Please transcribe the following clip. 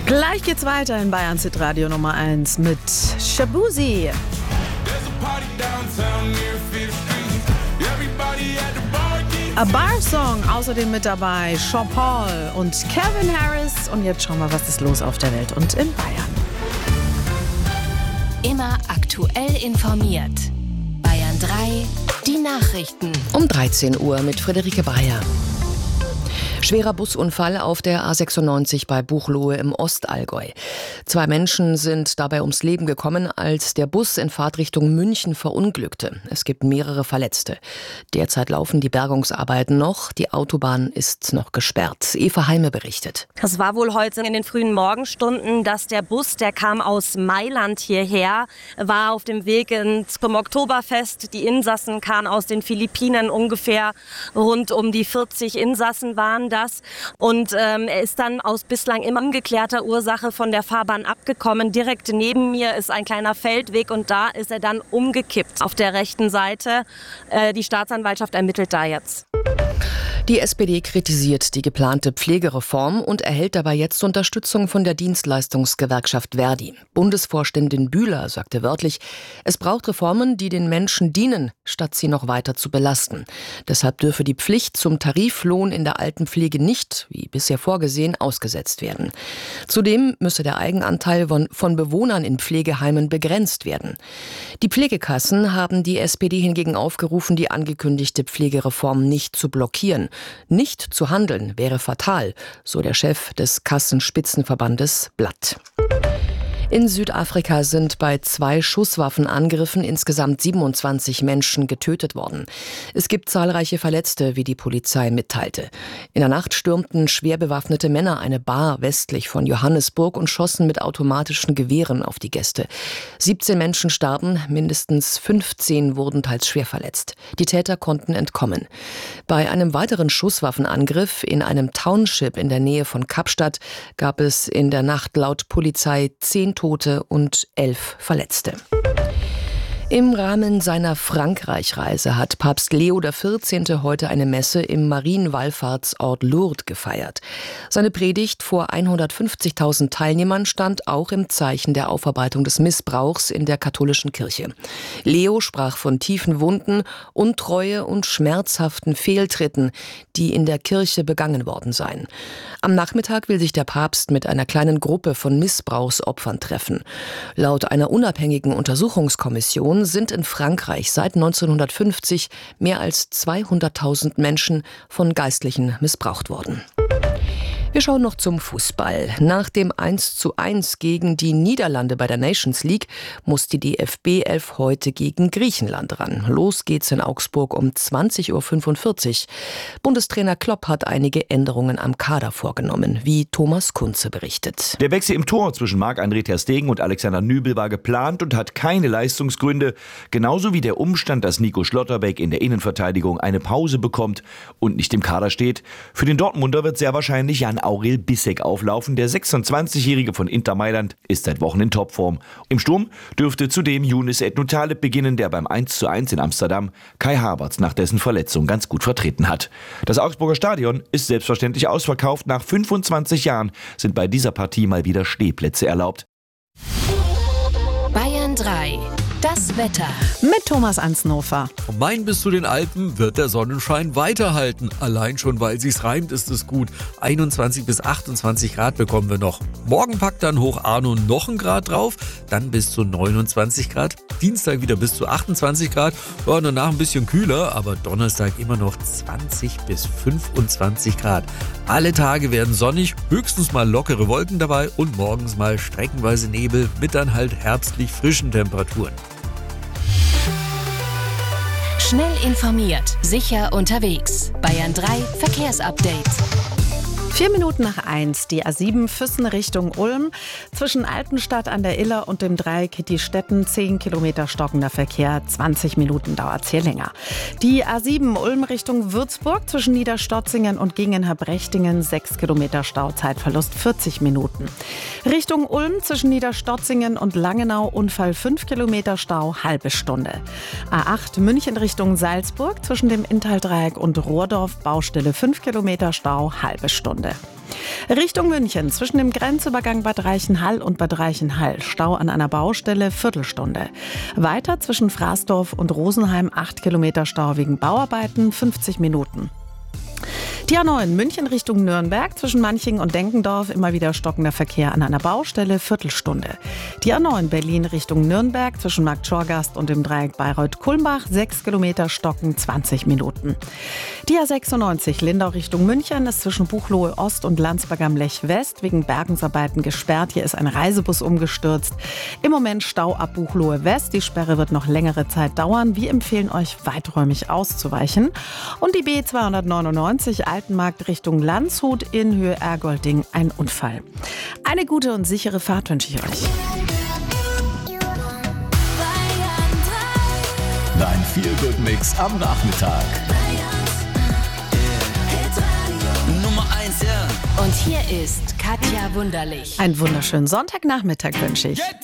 Gleich geht's weiter in Bayern Hit Radio Nummer 1 mit Shabuzi. A Bar Song, außerdem mit dabei Sean Paul und Calvin Harris. Und jetzt schauen wir, was ist los auf der Welt und in Bayern. Immer aktuell informiert. Bayern 3, die Nachrichten. Um 13 Uhr mit Friederike Breyer. Schwerer Busunfall auf der A96 bei Buchloe im Ostallgäu. 2 Menschen sind dabei ums Leben gekommen, als der Bus in Fahrtrichtung München verunglückte. Es gibt mehrere Verletzte. Derzeit laufen die Bergungsarbeiten noch. Die Autobahn ist noch gesperrt. Eva Heime berichtet. Es war wohl heute in den frühen Morgenstunden, dass der Bus, der kam aus Mailand hierher, war auf dem Weg zum Oktoberfest. Die Insassen kamen aus den Philippinen, ungefähr rund um die 40 Insassen waren das. Und er ist dann aus bislang immer ungeklärter Ursache von der Fahrbahn abgekommen. Direkt neben mir ist ein kleiner Feldweg und da ist er dann umgekippt auf der rechten Seite. Die Staatsanwaltschaft ermittelt da jetzt. Die SPD kritisiert die geplante Pflegereform und erhält dabei jetzt Unterstützung von der Dienstleistungsgewerkschaft Verdi. Bundesvorständin Bühler sagte wörtlich, es braucht Reformen, die den Menschen dienen, statt sie noch weiter zu belasten. Deshalb dürfe die Pflicht zum Tariflohn in der Altenpflege nicht, wie bisher vorgesehen, ausgesetzt werden. Zudem müsse der Eigenanteil von Bewohnern in Pflegeheimen begrenzt werden. Die Pflegekassen haben die SPD hingegen aufgerufen, die angekündigte Pflegereform nicht zu blockieren. Nicht zu handeln wäre fatal, so der Chef des Kassenspitzenverbandes Blatt. In Südafrika sind bei 2 Schusswaffenangriffen insgesamt 27 Menschen getötet worden. Es gibt zahlreiche Verletzte, wie die Polizei mitteilte. In der Nacht stürmten schwer bewaffnete Männer eine Bar westlich von Johannesburg und schossen mit automatischen Gewehren auf die Gäste. 17 Menschen starben, mindestens 15 wurden teils schwer verletzt. Die Täter konnten entkommen. Bei einem weiteren Schusswaffenangriff in einem Township in der Nähe von Kapstadt gab es in der Nacht laut Polizei 10 Tote und 11 Verletzte. Im Rahmen seiner Frankreich-Reise hat Papst Leo XIV. Heute eine Messe im Marienwallfahrtsort Lourdes gefeiert. Seine Predigt vor 150.000 Teilnehmern stand auch im Zeichen der Aufarbeitung des Missbrauchs in der katholischen Kirche. Leo sprach von tiefen Wunden, Untreue und schmerzhaften Fehltritten, die in der Kirche begangen worden seien. Am Nachmittag will sich der Papst mit einer kleinen Gruppe von Missbrauchsopfern treffen. Laut einer unabhängigen Untersuchungskommission sind in Frankreich seit 1950 mehr als 200.000 Menschen von Geistlichen missbraucht worden. Wir schauen noch zum Fußball. Nach dem 1:1 gegen die Niederlande bei der Nations League muss die DFB 11 heute gegen Griechenland ran. Los geht's in Augsburg um 20:45 Uhr. Bundestrainer Klopp hat einige Änderungen am Kader vorgenommen, wie Thomas Kunze berichtet. Der Wechsel im Tor zwischen Marc-André ter Stegen und Alexander Nübel war geplant und hat keine Leistungsgründe. Genauso wie der Umstand, dass Nico Schlotterbeck in der Innenverteidigung eine Pause bekommt und nicht im Kader steht. Für den Dortmunder wird sehr wahrscheinlich Jan Aurel Bissek auflaufen. Der 26-Jährige von Inter Mailand ist seit Wochen in Topform. Im Sturm dürfte zudem Younes Ednutaleb beginnen, der beim 1:1 in Amsterdam Kai Havertz nach dessen Verletzung ganz gut vertreten hat. Das Augsburger Stadion ist selbstverständlich ausverkauft. Nach 25 Jahren sind bei dieser Partie mal wieder Stehplätze erlaubt. Bayern 3, das Wetter. Mit Thomas Ansnofer. Vom Main bis zu den Alpen wird der Sonnenschein weiterhalten. Allein schon, weil sich's reimt, ist es gut. 21 bis 28 Grad bekommen wir noch. Morgen packt dann Hoch Arno noch ein Grad drauf, dann bis zu 29 Grad. Dienstag wieder bis zu 28 Grad. Ja, danach ein bisschen kühler, aber Donnerstag immer noch 20 bis 25 Grad. Alle Tage werden sonnig, höchstens mal lockere Wolken dabei und morgens mal streckenweise Nebel mit dann halt herbstlich frischen Temperaturen. Schnell informiert, sicher unterwegs. Bayern 3 Verkehrsupdate. 1:04. Die A7 Füssen Richtung Ulm. Zwischen Altenstadt an der Iller und dem Dreieck Kittistetten 10 Kilometer stockender Verkehr. 20 Minuten dauert es hier länger. Die A7 Ulm Richtung Würzburg zwischen Niederstotzingen und Gengenheim-Brechtingen 6 Kilometer Stau. Zeitverlust 40 Minuten. Richtung Ulm zwischen Niederstotzingen und Langenau Unfall 5 Kilometer Stau. Halbe Stunde. A8 München Richtung Salzburg zwischen dem Inntal-Dreieck und Rohrdorf Baustelle 5 Kilometer Stau. Halbe Stunde. Richtung München zwischen dem Grenzübergang Bad Reichenhall und Bad Reichenhall. Stau an einer Baustelle, Viertelstunde. Weiter zwischen Fraßdorf und Rosenheim 8 Kilometer Stau wegen Bauarbeiten, 50 Minuten. Die A9 München Richtung Nürnberg zwischen Manching und Denkendorf immer wieder stockender Verkehr an einer Baustelle, Viertelstunde. Die A9 Berlin Richtung Nürnberg zwischen Marktschorgast und dem Dreieck Bayreuth-Kulmbach 6 Kilometer stocken, 20 Minuten. Die A96 Lindau Richtung München ist zwischen Buchloe Ost und Landsberg am Lech West wegen Bergungsarbeiten gesperrt. Hier ist ein Reisebus umgestürzt. Im Moment Stau ab Buchloe West. Die Sperre wird noch längere Zeit dauern. Wir empfehlen euch, weiträumig auszuweichen. Und die B299 Altenmarkt Richtung Landshut in Höhe Ergolding, ein Unfall. Eine gute und sichere Fahrt wünsche ich euch. Dein Feel-Good-Mix am Nachmittag. Nummer 1, ja. Und hier ist Katja Wunderlich. Einen wunderschönen Sonntagnachmittag wünsche ich.